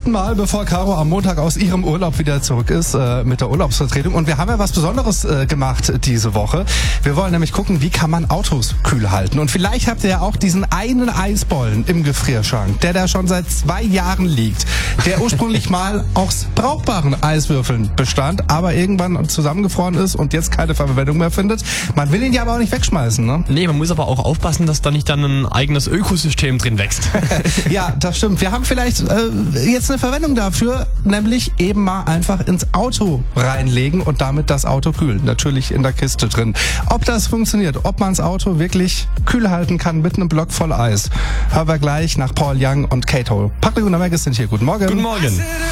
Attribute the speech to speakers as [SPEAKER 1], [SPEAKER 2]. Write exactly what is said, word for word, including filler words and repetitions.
[SPEAKER 1] letzten Mal, bevor Caro am Montag aus ihrem Urlaub wieder zurück ist äh, mit der Urlaubsvertretung. Und wir haben ja was Besonderes äh, gemacht diese Woche. Wir wollen nämlich gucken, wie kann man Autos kühl halten. Und vielleicht habt ihr ja auch diesen einen Eisbollen im Gefrierschrank, der da schon seit zwei Jahren liegt, der ursprünglich mal aus brauchbaren Eiswürfeln bestand, aber irgendwann zusammengefroren ist und jetzt keine Verwendung mehr findet. Man will ihn ja aber auch nicht wegschmeißen, ne?
[SPEAKER 2] Nee, man muss aber auch aufpassen, dass da nicht dann ein eigenes Ökosystem drin wächst.
[SPEAKER 1] Ja, das stimmt. Wir haben vielleicht äh, jetzt eine Verwendung dafür, nämlich eben mal einfach ins Auto reinlegen und damit das Auto kühlen. Natürlich in der Kiste drin. Ob das funktioniert, ob man das Auto wirklich kühl halten kann mit einem Block voll Eis, hören wir gleich nach Paul Young und Kate Hole. Patrick und der Mag sind hier. Guten Morgen.
[SPEAKER 2] Guten Morgen.